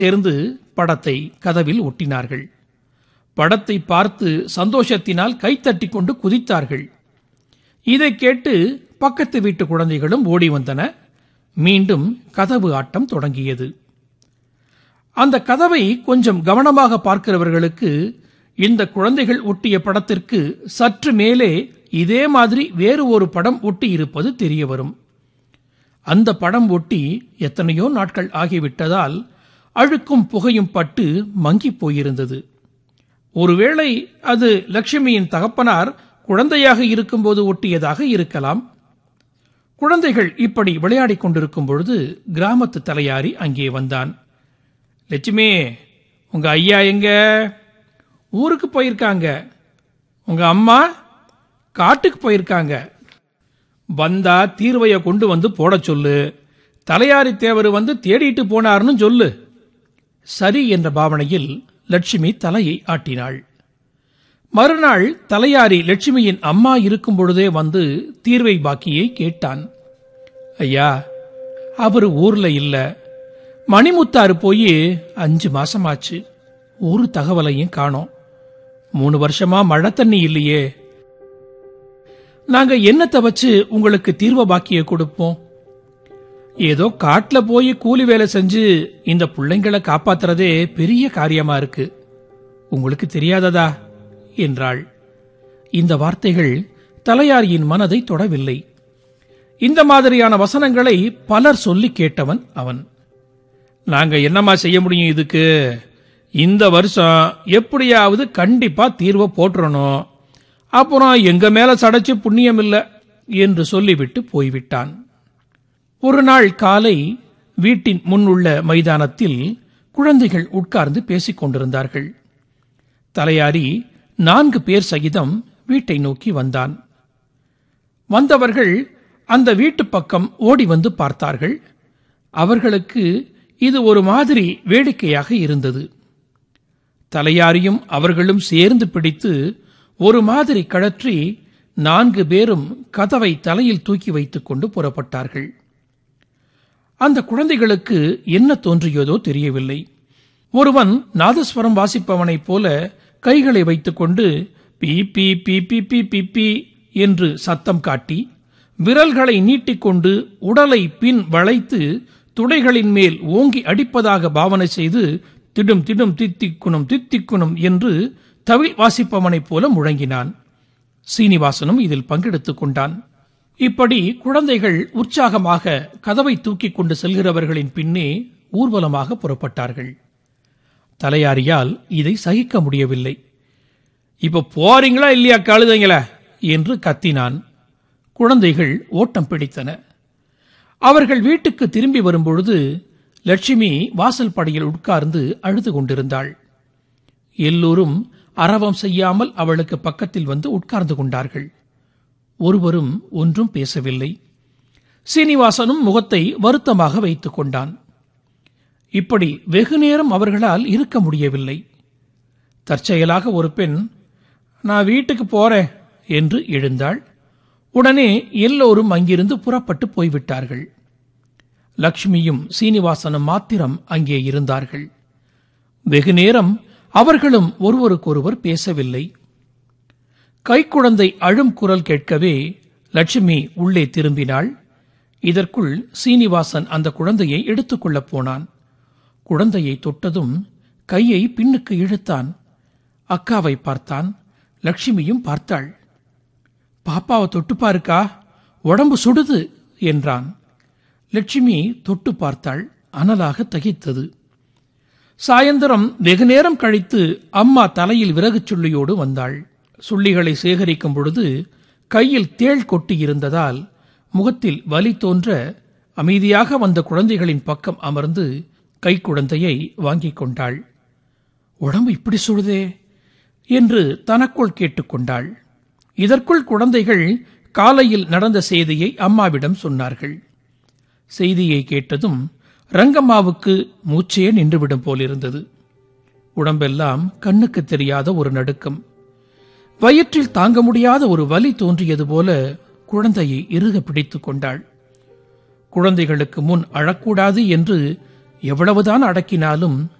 சேர்ந்து படத்தை கதவில் ஒட்டினார்கள். படத்தை பார்த்து சந்தோஷத்தினால் கைத்தட்டி கொண்டு குதித்தார்கள். இதை கேட்டு பக்கத்து வீட்டு குழந்தைகளும் ஓடி வந்தன. மீண்டும் கதவு ஆட்டம் தொடங்கியது. அந்த கதவை கொஞ்சம் கவனமாக பார்க்கிறவர்களுக்கு இந்த குழந்தைகள் ஒட்டிய படத்திற்கு சற்று மேலே இதே மாதிரி வேறு ஒரு படம் ஒட்டி இருப்பது தெரிய வரும். அந்த படம் ஒட்டி எத்தனையோ நாட்கள் ஆகிவிட்டதால் அழுக்கும் புகையும் பட்டு மங்கி போயிருந்தது. ஒருவேளை அது லட்சுமியின் தகப்பனார் குழந்தையாக இருக்கும்போது ஒட்டியதாக இருக்கலாம். குழந்தைகள் இப்படி விளையாடிக் கொண்டிருக்கும் பொழுது கிராமத்து தலையாரி அங்கே வந்தான். லட்சுமி, உங்க ஐயா எங்க? ஊருக்கு போயிருக்காங்க. உங்க அம்மா காட்டுக்கு போயிருக்காங்க. வந்தா தீர்வைய கொண்டு வந்து போட சொல்லு. தலையாரி தேவர் வந்து தேடிட்டு போனார்னு சொல்லு. சரி என்ற பாவனையில் லட்சுமி தலையை ஆட்டினாள். மறுநாள் தலையாரி லட்சுமியின் அம்மா இருக்கும் பொழுதே வந்து தீர்வை பாக்கியை கேட்டான். ஐயா, அவரு ஊர்ல இல்ல. மணிமுத்தாறு போய் 5 மாசமாச்சு. ஒரு தகவலையும் காணோம். 3 வருஷமா மழை தண்ணி இல்லையே. நாங்க என்னத்தை வச்சு உங்களுக்கு தீர்வ பாக்கிய கொடுப்போம்? ஏதோ காட்டுல போய் கூலி வேலை செஞ்சு இந்த பிள்ளைங்களை காப்பாத்துறதே பெரிய காரியமா இருக்கு. உங்களுக்கு தெரியாததா என்றாள். இந்த வார்த்தைகள் தலையாரியின் மனதை தொடவில்லை. இந்த மாதிரியான வசனங்களை பலர் சொல்லி கேட்டவன் அவன். நாங்க என்னமா செய்ய முடியும் இதுக்கு? இந்த வருஷம் எப்படியாவது கண்டிப்பா தீர்வை போட்டுறணும். அப்புறம் எங்க மேல சடைச்சு புண்ணியம் இல்ல என்று சொல்லிவிட்டு போய்விட்டான். ஒரு நாள் காலை வீட்டின் முன்னுள்ள மைதானத்தில் குழந்தைகள் உட்கார்ந்து பேசிக் கொண்டிருந்தார்கள். தலையாரி 4 பேர் சகிதம் வீட்டை நோக்கி வந்தான். வந்தவர்கள் அந்த வீட்டு பக்கம் ஓடி வந்து பார்த்தார்கள். அவர்களுக்கு இது ஒரு மாதிரி வேடிக்கையாக இருந்தது. தலையாரியும் அவர்களும் சேர்ந்து பிடித்து ஒரு மாதிரி கழற்றி 4 பேரும் கதவை தலையில் தூக்கி வைத்துக் கொண்டு புறப்பட்டார்கள். அந்த குழந்தைகளுக்கு என்ன தோன்றியதோ தெரியவில்லை. ஒருவன் நாதஸ்வரம் வாசிப்பவனைப் போல கைகளை வைத்துக்கொண்டு பீ பீ பீ பீ பீ பீ பீ என்று சத்தம் காட்டி விரல்களை நீட்டிக்கொண்டு உடலை பின் வளைத்து துடைகளின் மேல் ஓங்கி அடிப்பதாக பாவனை செய்து திடும் திடும் தித்திக்குணும் தித்திக்குணும் என்று தவில் வாசிப்பவனைப் போல முழங்கினான். சீனிவாசனும் இதில் பங்கெடுத்துக் கொண்டான். இப்படி குழந்தைகள் உற்சாகமாக கதவை தூக்கிக் கொண்டு செல்கிறவர்களின் பின்னே ஊர்வலமாக புறப்பட்டார்கள். தலையாரியால் இதை சகிக்க முடியவில்லை. இப்ப போறீங்களா இல்லையா கழுதைங்கள என்று கத்தினான். குழந்தைகள் ஓட்டம் பிடித்தன. அவர்கள் வீட்டுக்கு திரும்பி வரும்பொழுது லட்சுமி வாசல் படியில் உட்கார்ந்து அழுது கொண்டிருந்தாள். எல்லோரும் அரவம் செய்யாமல் அவளுக்கு பக்கத்தில் வந்து உட்கார்ந்து கொண்டார்கள். ஒருவரும் ஒன்றும் பேசவில்லை. சீனிவாசனும் முகத்தை வருத்தமாக வைத்துக் கொண்டான். இப்படி வெகு நேரம் அவர்களால் இருக்க முடியவில்லை. தற்செயலாக ஒரு பெண், நான் வீட்டுக்கு போறேன் என்று எழுந்தாள். உடனே எல்லோரும் அங்கிருந்து புறப்பட்டு போய்விட்டார்கள். லட்சுமியும் சீனிவாசனும் மாத்திரம் அங்கே இருந்தார்கள். வெகு நேரம் அவர்களும் ஒருவருக்கொருவர் பேசவில்லை. கைக்குழந்தை அழும் குரல் கேட்கவே லட்சுமி உள்ளே திரும்பினாள். இதற்குள் சீனிவாசன் அந்த குழந்தையை எடுத்துக்கொள்ளப் போனான். குழந்தையை தொட்டதும் கையை பின்னுக்கு இழுத்தான். அக்காவை பார்த்தான். லட்சுமியும் பார்த்தாள். பாப்பாவை தொட்டு பாருக்கா, உடம்பு சுடுது என்றான். லட்சுமி தொட்டு பார்த்தாள். அனலாக தகித்தது. சாயந்தரம் வெகு நேரம் கழித்து அம்மா தலையில் விறகு சுள்ளியோடு வந்தாள். சுள்ளிகளை சேகரிக்கும் பொழுது கையில் தேள் கொட்டியிருந்ததால் முகத்தில் வலி தோன்ற அமைதியாக வந்த குழந்தைகளின் பக்கம் அமர்ந்து கைக்குழந்தையை வாங்கிக் கொண்டாள். உடம்பு இப்படி சுடுதே என்று தனக்குள் கேட்டுக்கொண்டாள். இதற்குள் குழந்தைகள் காலையில் நடந்த செய்தியை அம்மாவிடம் சொன்னார்கள். செய்தியை கேட்டதும் ரங்கம்மாவுக்கு மூச்சே நின்றுவிடும் போலிருந்தது. உடம்பெல்லாம் கண்ணுக்கு தெரியாத ஒரு நடுக்கம். வயிற்றில் தாங்க முடியாத ஒரு வலி தோன்றியது போல குழந்தையை இறுக பிடித்துக் கொண்டாள். குழந்தைகளுக்கு முன் அழக்கூடாது என்று எவ்வளவுதான் அடக்கினாலும்